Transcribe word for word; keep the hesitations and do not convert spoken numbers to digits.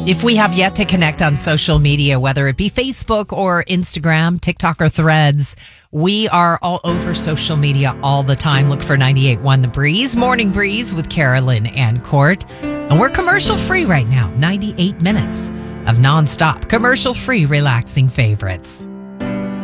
If we have yet to connect on social media, whether it be Facebook or Instagram, TikTok or Threads, we are all over social media all the time. Look for ninety-eight point one The Breeze, Morning Breeze with Carolyn and Court. And we're commercial free right now. ninety-eight minutes of nonstop commercial free relaxing favorites.